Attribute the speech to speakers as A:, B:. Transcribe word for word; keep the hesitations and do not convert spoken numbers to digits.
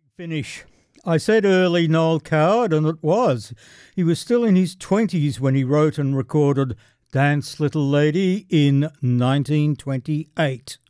A: Finish. I said early Noel Coward, and it was. He was still in his twenties when he wrote and recorded Dance Little Lady in nineteen twenty-eight.